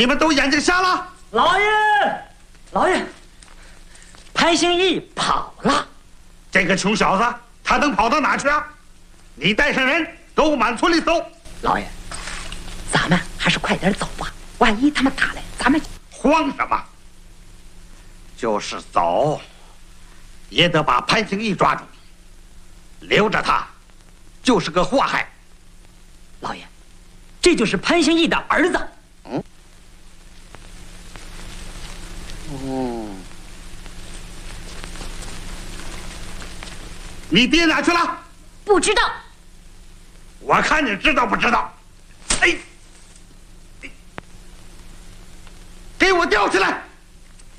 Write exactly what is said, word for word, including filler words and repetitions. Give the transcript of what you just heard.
你们都眼睛瞎了？ 老爷，老爷，潘兴义跑了。 这个穷小子，他能跑到哪去啊？你带上人，给我满村里搜。 老爷，咱们还是快点走吧，万一他们打来，咱们慌什么？就是走，也得把潘兴义抓住。留着他，就是个祸害。 老爷，这就是潘兴义的儿子。 嗯。哦。你爹哪去了？ 不知道。 我看你知道不知道？哎，给我吊起来！